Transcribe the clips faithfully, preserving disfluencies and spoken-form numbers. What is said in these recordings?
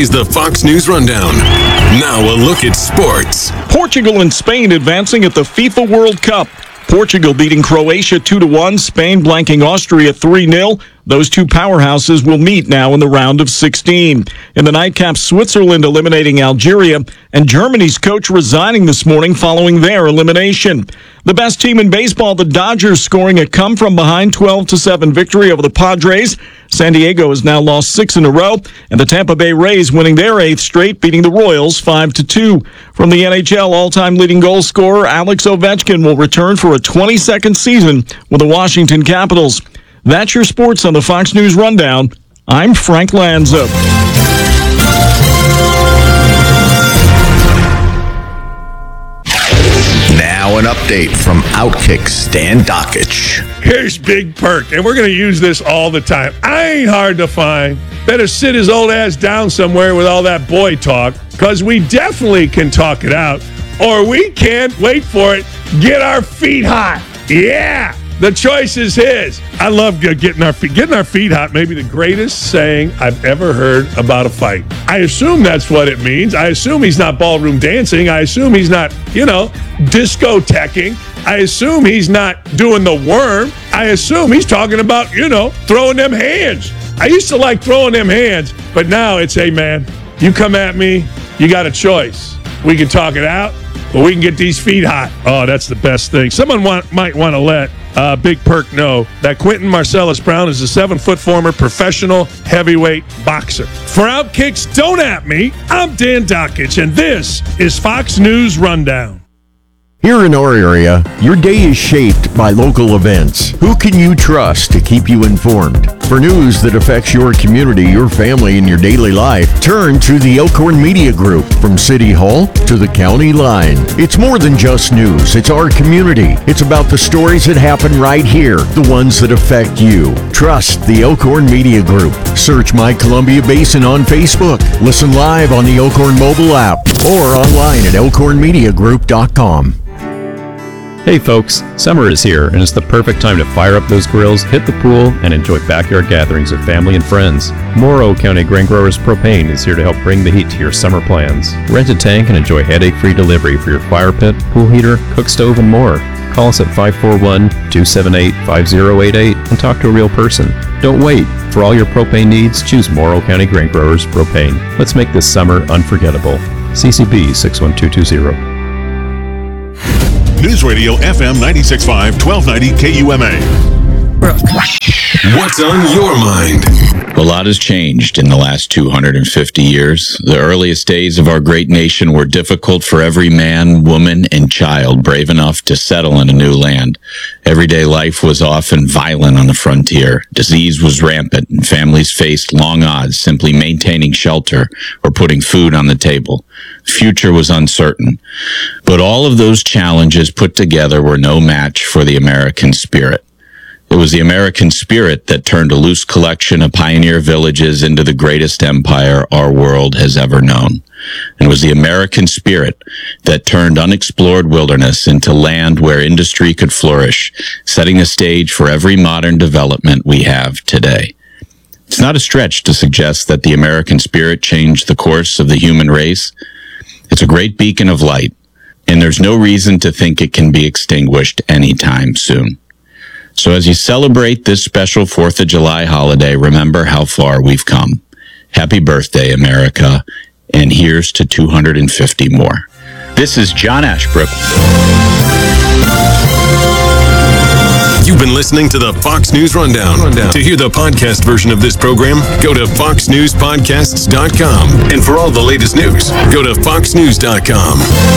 is the Fox News Rundown. Now a look at sports. Portugal and Spain advancing at the FIFA World Cup. Portugal beating Croatia two to one, Spain blanking Austria three nil. Those two powerhouses will meet now in the round of sixteen. In the nightcap, Switzerland eliminating Algeria, and Germany's coach resigning this morning following their elimination. The best team in baseball, the Dodgers, scoring a come-from-behind twelve to seven victory over the Padres. San Diego has now lost six in a row, and the Tampa Bay Rays winning their eighth straight, beating the Royals five to two. From the N H L, all-time leading goal scorer Alex Ovechkin will return for a twenty-second season with the Washington Capitals. That's your sports on the Fox News Rundown. I'm Frank Lanza. Now an update from Outkick Stan Dakich. Here's Big Perk, and we're going to use this all the time. I ain't hard to find. Better sit his old ass down somewhere with all that boy talk, because we definitely can talk it out, or we can't, wait for it, get our feet hot. Yeah! The choice is his. I love getting our feet, getting our feet hot, maybe the greatest saying I've ever heard about a fight. I assume that's what it means. I assume he's not ballroom dancing. I assume he's not, you know, discoteching. I assume he's not doing the worm. I assume he's talking about, you know, throwing them hands. I used to like throwing them hands, but now it's, hey, man, you come at me, you got a choice. We can talk it out, or we can get these feet hot. Oh, that's the best thing. Someone want, might want to let uh, Big Perk know that Quentin Marcellus Brown is a seven-foot former professional heavyweight boxer. For Outkick's Don't At Me, I'm Dan Dakich, and this is Fox News Rundown. Here in our area, your day is shaped by local events. Who can you trust to keep you informed? For news that affects your community, your family, and your daily life, turn to the Elkhorn Media Group. From City Hall to the county line. It's more than just news. It's our community. It's about the stories that happen right here, the ones that affect you. Trust the Elkhorn Media Group. Search My Columbia Basin on Facebook. Listen live on the Elkhorn mobile app or online at elkhorn media group dot com. Hey folks, summer is here and it's the perfect time to fire up those grills, hit the pool, and enjoy backyard gatherings with family and friends. Morrow County Grain Growers Propane is here to help bring the heat to your summer plans. Rent a tank and enjoy headache-free delivery for your fire pit, pool heater, cook stove, and more. Call us at five four one, two seven eight, five zero eight eight and talk to a real person. Don't wait. For all your propane needs, choose Morrow County Grain Growers Propane. Let's make this summer unforgettable. C C B six one two two zero. News Radio F M ninety-six point five, twelve ninety K U M A. What's on your mind? A lot has changed in the last two hundred fifty years. The earliest days of our great nation were difficult for every man, woman, and child brave enough to settle in a new land. Everyday life was often violent on the frontier. Disease was rampant, and families faced long odds simply maintaining shelter or putting food on the table. The future was uncertain. But all of those challenges put together were no match for the American spirit. It was the American spirit that turned a loose collection of pioneer villages into the greatest empire our world has ever known. And it was the American spirit that turned unexplored wilderness into land where industry could flourish, setting the stage for every modern development we have today. It's not a stretch to suggest that the American spirit changed the course of the human race. It's a great beacon of light, and there's no reason to think it can be extinguished anytime soon. So as you celebrate this special fourth of July holiday, remember how far we've come. Happy birthday, America, and here's to two hundred fifty more. This is John Ashbrook. You've been listening to the Fox News Rundown. Rundown. To hear the podcast version of this program, go to fox news podcasts dot com. And for all the latest news, go to fox news dot com.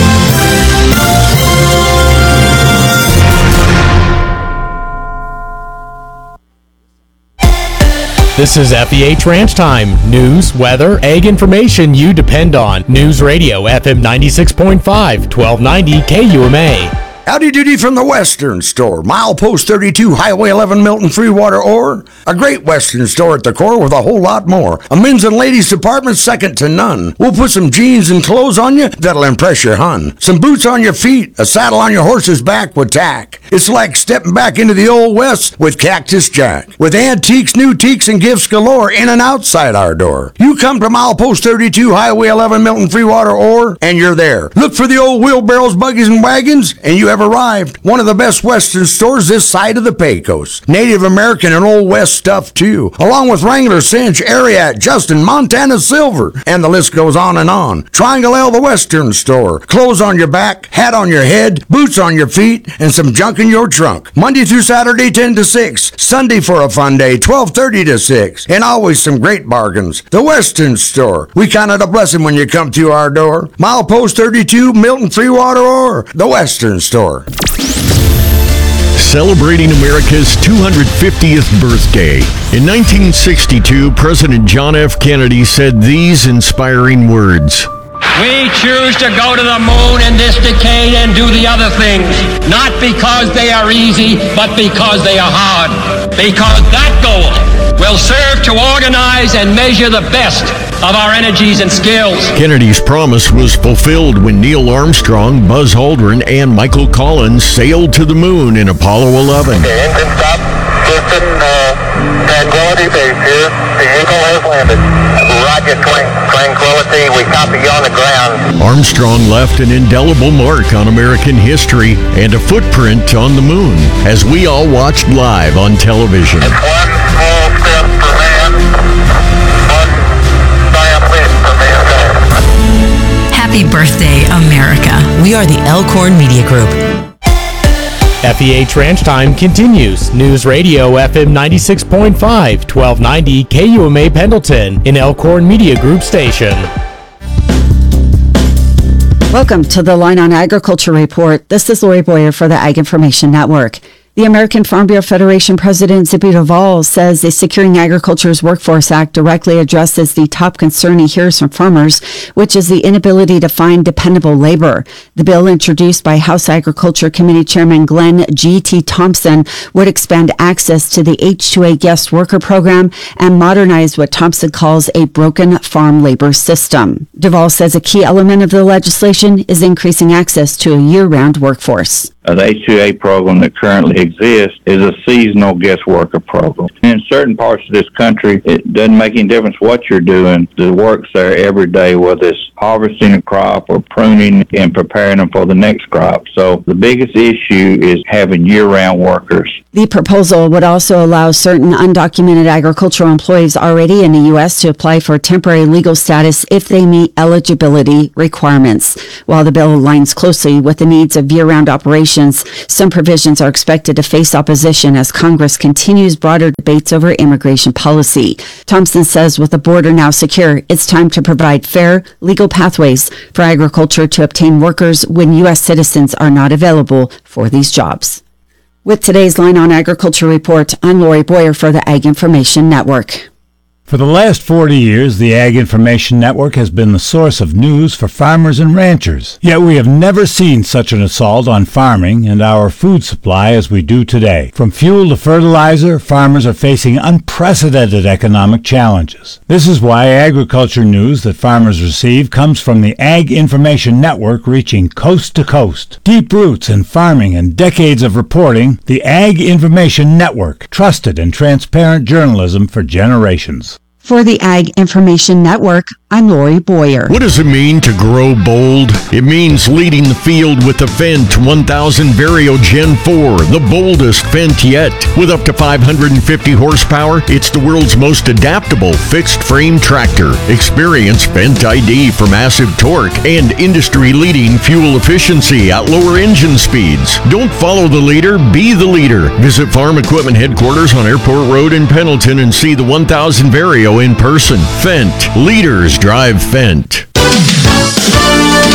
This is F E H Ranch Time. News, weather, ag information you depend on. News Radio F M ninety-six point five, twelve ninety K U M A. Howdy doody from the Western Store. Milepost thirty-two, Highway eleven, Milton, Freewater, or a great Western store at the core with a whole lot more. A men's and ladies department second to none. We'll put some jeans and clothes on you that'll impress your hun. Some boots on your feet, a saddle on your horse's back with tack. It's like stepping back into the old West with Cactus Jack. With antiques, new teaks, and gifts galore in and outside our door. You come to Milepost thirty-two, Highway eleven, Milton, Freewater, or, and you're there. Look for the old wheelbarrows, buggies, and wagons, and you have arrived. One of the best Western stores this side of the Pecos. Native American and Old West stuff, too. Along with Wrangler, Cinch, Ariat, Justin, Montana Silver, and the list goes on and on. Triangle L, the Western Store. Clothes on your back, hat on your head, boots on your feet, and some junk in your trunk. Monday through Saturday, ten to six. Sunday for a fun day, twelve thirty to six. And always some great bargains. The Western Store. We count it a blessing when you come through our door. Milepost thirty-two, Milton, Freewater, or the Western Store. Celebrating America's two hundred fiftieth birthday. In nineteen sixty-two, President John F. Kennedy said these inspiring words. We choose to go to the moon in this decade and do the other things, not because they are easy, but because they are hard. Because that goal will serve to organize and measure the best of our energies and skills. Kennedy's promise was fulfilled when Neil Armstrong, Buzz Aldrin, and Michael Collins sailed to the moon in Apollo eleven. Okay, engine stop. Houston, uh, Tranquility Base here. The Eagle has landed. Roger, Tranquility. We copy you on the ground. Armstrong left an indelible mark on American history and a footprint on the moon, as we all watched live on television. It's one small step for man, one giant leap for mankind. Happy birthday, America. We are the Elkhorn Media Group. F E H Ranch Time continues. News Radio F M ninety-six point five, twelve ninety K U M A Pendleton, an Elkhorn Media Group station. Welcome to the Line on Agriculture Report. This is Lori Boyer for the Ag Information Network. The American Farm Bureau Federation President Zippy Duvall says the Securing Agriculture's Workforce Act directly addresses the top concern he hears from farmers, which is the inability to find dependable labor. The bill, introduced by House Agriculture Committee Chairman Glenn G T. Thompson, would expand access to the H two A guest worker program and modernize what Thompson calls a broken farm labor system. Duvall says a key element of the legislation is increasing access to a year-round workforce. Uh, the H two A program that currently exists is a seasonal guest worker program. In certain parts of this country, it doesn't make any difference what you're doing. The work's there every day, whether it's harvesting a crop or pruning and preparing them for the next crop. So the biggest issue is having year-round workers. The proposal would also allow certain undocumented agricultural employees already in the U S to apply for temporary legal status if they meet eligibility requirements. While the bill aligns closely with the needs of year-round operations, some provisions are expected to face opposition as Congress continues broader debates over immigration policy. Thompson says with the border now secure, it's time to provide fair, legal pathways for agriculture to obtain workers when U S citizens are not available for these jobs. With today's Line on Agriculture Report, I'm Lori Boyer for the Ag Information Network. For the last forty years, the Ag Information Network has been the source of news for farmers and ranchers. Yet we have never seen such an assault on farming and our food supply as we do today. From fuel to fertilizer, farmers are facing unprecedented economic challenges. This is why agriculture news that farmers receive comes from the Ag Information Network, reaching coast to coast. Deep roots in farming and decades of reporting, the Ag Information Network, trusted and transparent journalism for generations. For the Ag Information Network, I'm Lori Boyer. What does it mean to grow bold? It means leading the field with the Fendt one thousand Vario Gen four, the boldest Fendt yet. With up to five hundred fifty horsepower, it's the world's most adaptable fixed-frame tractor. Experience Fendt I D for massive torque and industry-leading fuel efficiency at lower engine speeds. Don't follow the leader, be the leader. Visit Farm Equipment Headquarters on Airport Road in Pendleton and see the one thousand Vario in person. Fendt. Leaders drive Fendt.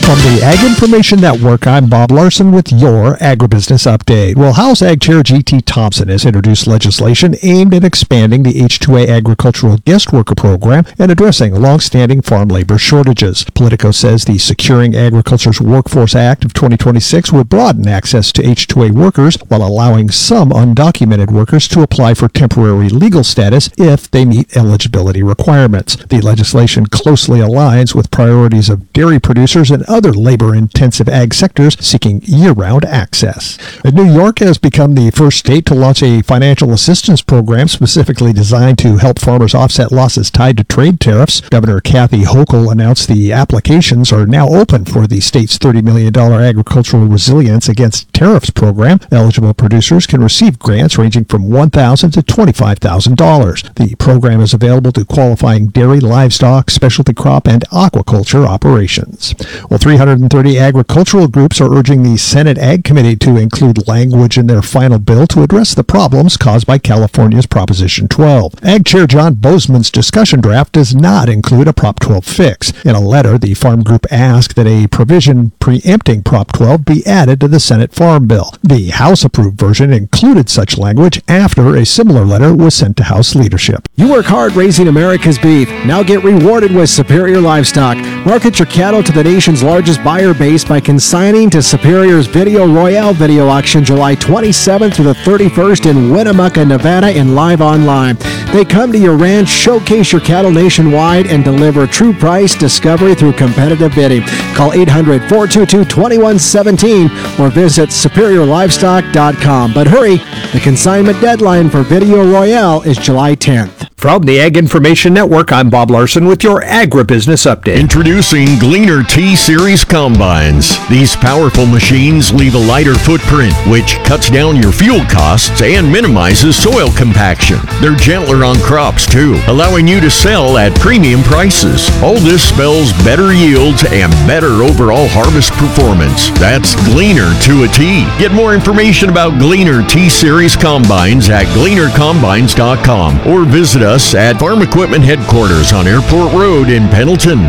From the Ag Information Network, I'm Bob Larson with your Agribusiness Update. Well, House Ag Chair G T. Thompson has introduced legislation aimed at expanding the H two A agricultural guest worker program and addressing longstanding farm labor shortages. Politico says the Securing Agriculture's Workforce Act of twenty twenty-six would broaden access to H two A workers while allowing some undocumented workers to apply for temporary legal status if they meet eligibility requirements. The legislation closely aligns with priorities of dairy producers and other labor-intensive ag sectors seeking year-round access. New York has become the first state to launch a financial assistance program specifically designed to help farmers offset losses tied to trade tariffs. Governor Kathy Hochul announced the applications are now open for the state's thirty million dollars Agricultural Resilience Against Tariffs program. Eligible producers can receive grants ranging from one thousand dollars to twenty-five thousand dollars. The program is available to qualifying dairy, livestock, specialty crop, and aquaculture operations. Well, three hundred thirty agricultural groups are urging the Senate Ag Committee to include language in their final bill to address the problems caused by California's Proposition twelve. Ag Chair John Bozeman's discussion draft does not include a Prop twelve fix. In a letter, the farm group asked that a provision preempting Prop twelve be added to the Senate Farm Bill. The House-approved version included such language after a similar letter was sent to House leadership. You work hard raising America's beef. Now get rewarded with Superior Livestock. Market your cattle to the nation's largest buyer base by consigning to Superior's Video Royale video auction July twenty-seventh through the thirty-first in Winnemucca, Nevada, and live online. They come to your ranch, showcase your cattle nationwide, and deliver true price discovery through competitive bidding. Call eight hundred, four two two, two one one seven or visit superior livestock dot com. But hurry, the consignment deadline for Video Royale is July tenth. From the Ag Information Network, I'm Bob Larson with your Agribusiness Update. Introducing Gleaner T-Series Combines. These powerful machines leave a lighter footprint, which cuts down your fuel costs and minimizes soil compaction. They're gentler on crops, too, allowing you to sell at premium prices. All this spells better yields and better overall harvest performance. That's Gleaner to a T. Get more information about Gleaner T-Series Combines at gleaner combines dot com or visit us at Farm Equipment Headquarters on Airport Road in Pendleton.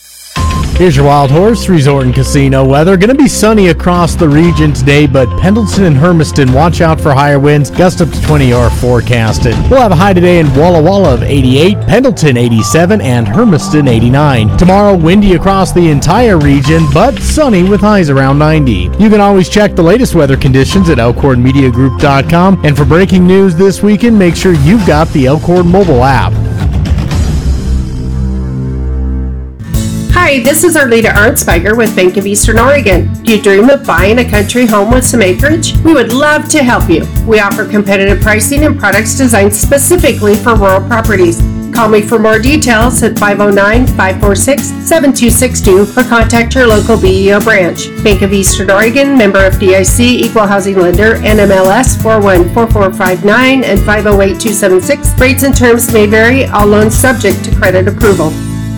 Here's your Wild Horse Resort and Casino weather. Going to be sunny across the region today, but Pendleton and Hermiston, watch out for higher winds. Gusts up to twenty are forecasted. We'll have a high today in Walla Walla of eighty-eight, Pendleton eighty-seven, and Hermiston eighty-nine. Tomorrow, windy across the entire region, but sunny with highs around ninety. You can always check the latest weather conditions at elkhorn media group dot com. And for breaking news this weekend, make sure you've got the Elkhorn mobile app. Hi, this is Arleta Arnsberger with Bank of Eastern Oregon. Do you dream of buying a country home with some acreage? We would love to help you. We offer competitive pricing and products designed specifically for rural properties. Call me for more details at five oh nine, five four six, seven two six two or contact your local B E O branch. Bank of Eastern Oregon, member F D I C, equal housing lender, N M L S four one four four five nine and five oh eight, two seven six. Rates and terms may vary, all loans subject to credit approval.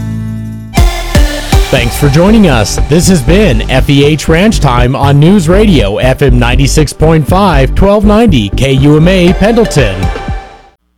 Thanks for joining us. This has been F E H Ranch Time on News Radio F M ninety-six point five, twelve ninety K U M A Pendleton.